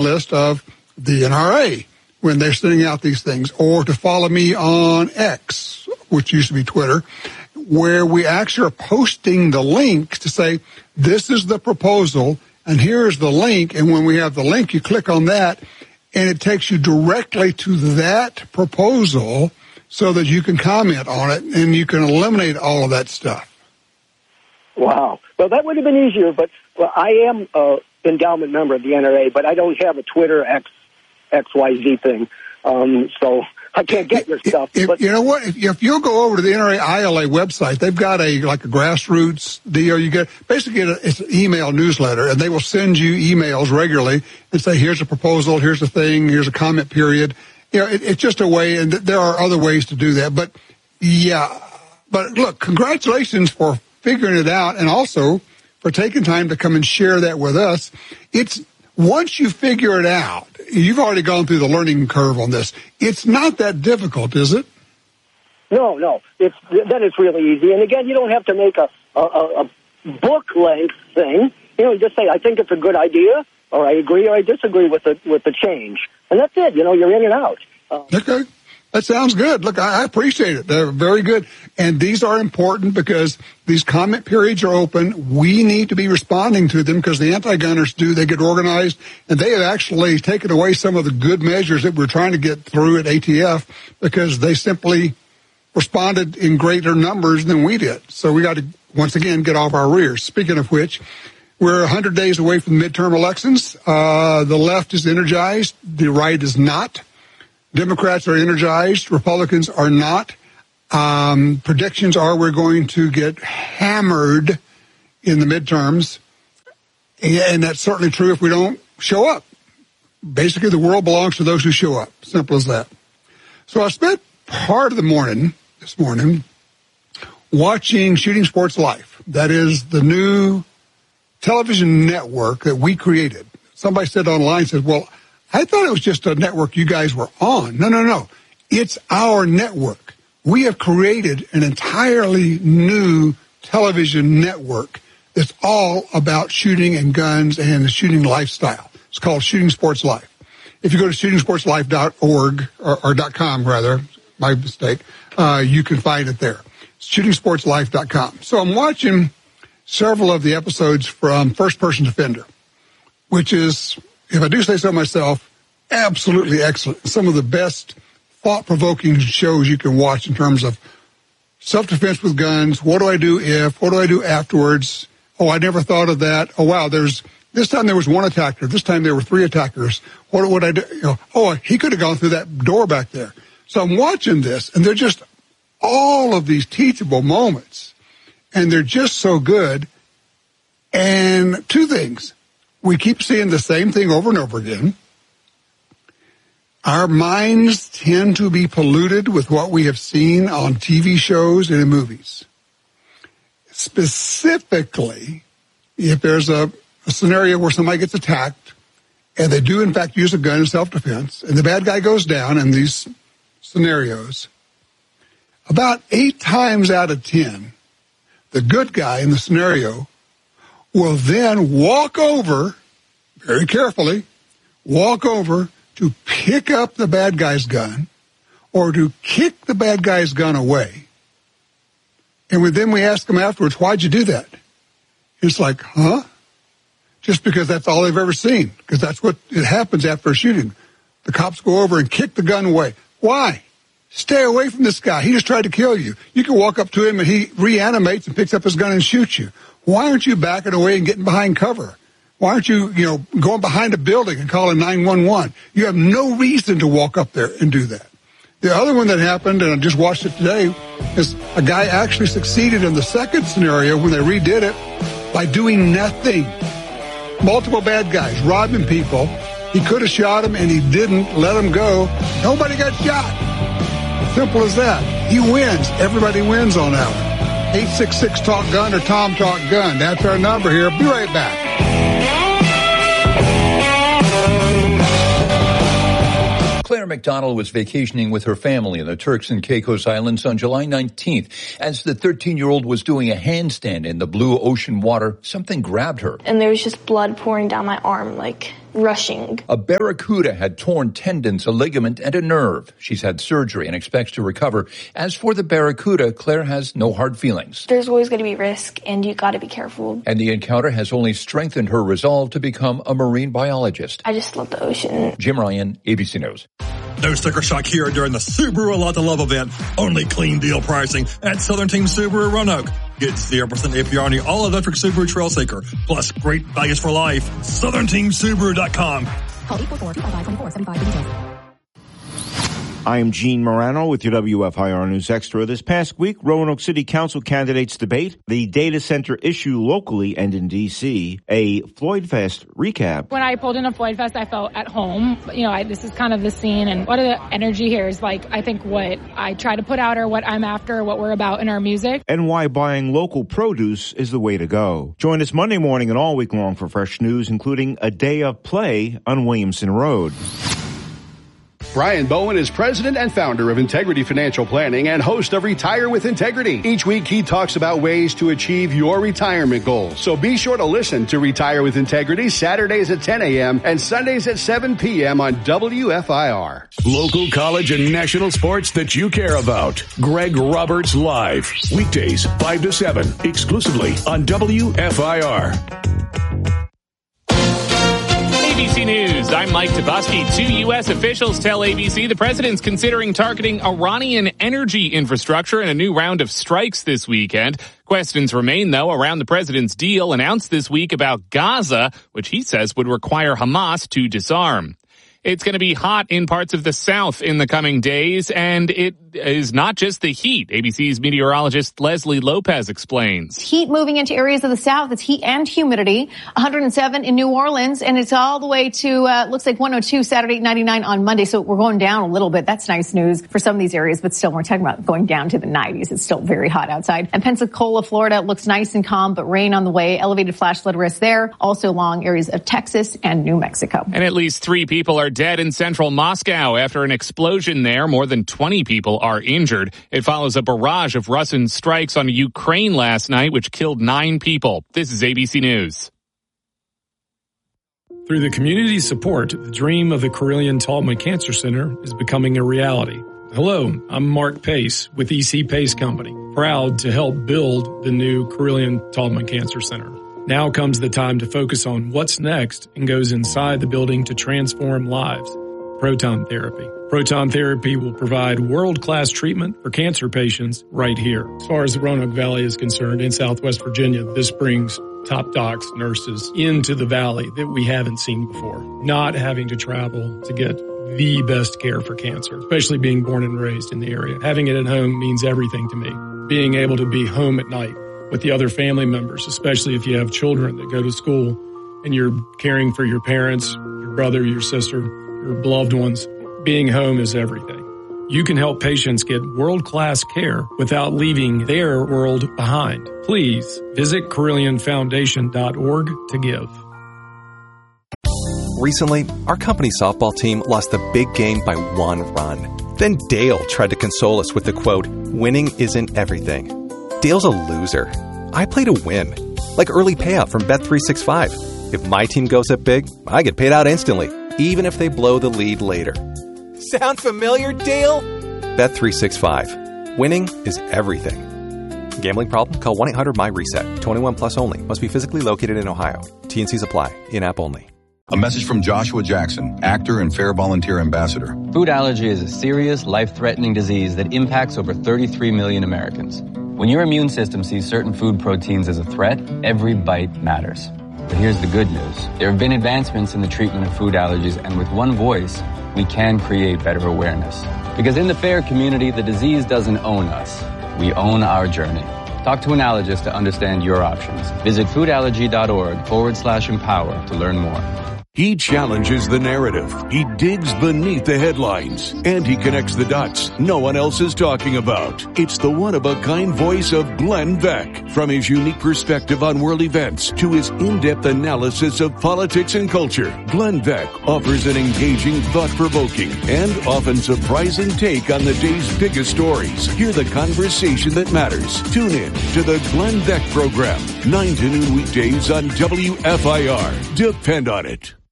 list of the NRA when they're sending out these things, or to follow me on X, which used to be Twitter, where we actually are posting the link to say, this is the proposal, and here's the link. And when we have the link, you click on that, and it takes you directly to that proposal so that you can comment on it, and you can eliminate all of that stuff. Wow. Well, that would have been easier, but I am an endowment member of the NRA, but I don't have a Twitter XYZ thing, so I can't get your stuff. But you know what? If you'll go over to the NRA ILA website, they've got a grassroots deal. You get basically it's an email newsletter, and they will send you emails regularly and say, here's a proposal, here's a thing, here's a comment period. It's just a way, and there are other ways to do that. But yeah, but look, congratulations for figuring it out, and also for taking time to come and share that with us. It's once you figure it out, you've already gone through the learning curve on this. It's not that difficult, is it? No. Then it's really easy. And again, you don't have to make a book length thing. You just say, I think it's a good idea, or I agree or I disagree with the change. And that's it. You're in and out. Okay. That sounds good. Look, I appreciate it. They're very good. And these are important because these comment periods are open. We need to be responding to them because the anti-gunners they get organized, and they have actually taken away some of the good measures that we're trying to get through at ATF because they simply responded in greater numbers than we did. So we got to, once again, get off our rears. Speaking of which, we're 100 days away from the midterm elections. The left is energized. The right is not. Democrats are energized. Republicans are not. Predictions are we're going to get hammered in the midterms. And that's certainly true if we don't show up. Basically, the world belongs to those who show up. Simple as that. So I spent part of the morning, this morning, watching Shooting Sports Live. That is the new television network that we created. Somebody said online, well, I thought it was just a network you guys were on. No. It's our network. We have created an entirely new television network that's all about shooting and guns and the shooting lifestyle. It's called Shooting Sports Live. If you go to shootingsportslive.org or .com rather, my mistake, you can find it there. Shootingsportslive.com. So I'm watching several of the episodes from First Person Defender, which is, if I do say so myself, absolutely excellent. Some of the best thought-provoking shows you can watch in terms of self-defense with guns. What do I do if? What do I do afterwards? Oh, I never thought of that. Oh, wow, this time there was one attacker. This time there were three attackers. What would I do? He could have gone through that door back there. So I'm watching this, and they're just all of these teachable moments, and they're just so good. And two things. We keep seeing the same thing over and over again. Our minds tend to be polluted with what we have seen on TV shows and in movies. Specifically, if there's a scenario where somebody gets attacked and they do, in fact, use a gun in self-defense and the bad guy goes down in these scenarios, about 8 times out of 10, the good guy in the scenario will then walk over, very carefully, to pick up the bad guy's gun or to kick the bad guy's gun away. And then we ask them afterwards, why'd you do that? It's like, huh? Just because that's all they've ever seen, because that's what it happens after a shooting. The cops go over and kick the gun away. Why? Stay away from this guy. He just tried to kill you. You can walk up to him and he reanimates and picks up his gun and shoots you. Why aren't you backing away and getting behind cover? Why aren't you, going behind a building and calling 911? You have no reason to walk up there and do that. The other one that happened, and I just watched it today, is a guy actually succeeded in the second scenario when they redid it by doing nothing. Multiple bad guys robbing people. He could have shot him and he didn't. Let him go. Nobody got shot. Simple as that. He wins. Everybody wins on that one. 866-TALK-GUN or Tom Talk Gun. That's our number here. Be right back. Claire McDonald was vacationing with her family in the Turks and Caicos Islands on July 19th. As the 13-year-old was doing a handstand in the blue ocean water, something grabbed her. And there was just blood pouring down my arm, like rushing. A barracuda had torn tendons, a ligament, and a nerve. She's had surgery and expects to recover. As for the barracuda, Claire has no hard feelings. There's always going to be risk, and you got to be careful. And the encounter has only strengthened her resolve to become a marine biologist. I just love the ocean. Jim Ryan, ABC News. No sticker shock here during the Subaru A Lot to Love event. Only clean deal pricing at Southern Team Subaru Roanoke. Get 0% APR on the all-electric Subaru Trailseeker. Plus great values for life. SouthernTeamSubaru.com. Call 844-255-2475. I am Gene Morano with your WFIR News Extra. This past week, Roanoke City Council candidates debate the data center issue locally and in D.C. A Floyd Fest recap. When I pulled into Floyd Fest, I felt at home. This is kind of the scene, and what the energy here is like, I think what I try to put out or what I'm after, what we're about in our music. And why buying local produce is the way to go. Join us Monday morning and all week long for fresh news, including a day of play on Williamson Road. Brian Bowen is president and founder of Integrity Financial Planning and host of Retire with Integrity. Each week, he talks about ways to achieve your retirement goals. So be sure to listen to Retire with Integrity Saturdays at 10 a.m. and Sundays at 7 p.m. on WFIR. Local, college, and national sports that you care about. Greg Roberts Live. Weekdays, 5 to 7, exclusively on WFIR. ABC News, I'm Mike Tobuski. Two U.S. officials tell ABC the president's considering targeting Iranian energy infrastructure in a new round of strikes this weekend. Questions remain, though, around the president's deal announced this week about Gaza, which he says would require Hamas to disarm. It's going to be hot in parts of the South in the coming days, and it is not just the heat. ABC's meteorologist Leslie Lopez explains. Heat moving into areas of the South. It's heat and humidity. 107 in New Orleans, and it's all the way to, looks like 102 Saturday, 99 on Monday. So we're going down a little bit. That's nice news for some of these areas, but still we're talking about going down to the 90s. It's still very hot outside. And Pensacola, Florida looks nice and calm, but rain on the way. Elevated flash flood risk there. Also along areas of Texas and New Mexico. And at least 3 people are dead in central Moscow after an explosion there. More than 20 people are injured. It follows a barrage of Russian strikes on Ukraine last night, which killed 9 people. This is ABC News. Through the community support, the dream of the Carilion-Taubman Cancer Center is becoming a reality. Hello, I'm Mark Pace with EC Pace Company, proud to help build the new Carilion-Taubman Cancer Center. Now comes the time to focus on what's next and goes inside the building to transform lives. Proton therapy. Proton therapy will provide world-class treatment for cancer patients right here. As far as the Roanoke Valley is concerned, in Southwest Virginia, this brings top docs, nurses into the valley that we haven't seen before. Not having to travel to get the best care for cancer, especially being born and raised in the area. Having it at home means everything to me. Being able to be home at night with the other family members, especially if you have children that go to school and you're caring for your parents, your brother, your sister, your loved ones. Being home is everything. You can help patients get world-class care without leaving their world behind. Please visit CarillionFoundation.org to give. Recently, our company softball team lost the big game by 1 run. Then Dale tried to console us with the quote, "Winning isn't everything." Dale's a loser. I play to win. Like early payout from Bet365. If my team goes up big, I get paid out instantly, even if they blow the lead later. Sound familiar, Dale? Bet365. Winning is everything. Gambling problem? Call 1-800-MY-RESET. 21 plus only. Must be physically located in Ohio. T&Cs apply. In-app only. A message from Joshua Jackson, actor and Fair Volunteer Ambassador. Food allergy is a serious, life-threatening disease that impacts over 33 million Americans. When your immune system sees certain food proteins as a threat, every bite matters. But here's the good news. There have been advancements in the treatment of food allergies, and with one voice, we can create better awareness. Because in the FAIR community, the disease doesn't own us. We own our journey. Talk to an allergist to understand your options. Visit foodallergy.org/empower to learn more. He challenges the narrative. He digs beneath the headlines. And he connects the dots no one else is talking about. It's the one-of-a-kind voice of Glenn Beck. From his unique perspective on world events to his in-depth analysis of politics and culture, Glenn Beck offers an engaging, thought-provoking, and often surprising take on the day's biggest stories. Hear the conversation that matters. Tune in to the Glenn Beck Program, 9 to noon weekdays on WFIR. Depend on it.